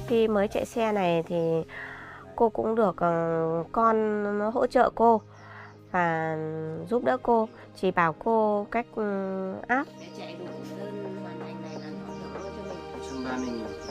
Khi mới chạy xe này thì cô cũng được con hỗ trợ cô và giúp đỡ cô, chỉ bảo cô cách áp. Để chạy đủ đơn hoàn thành này là nó đỡ cho mình. 130.000.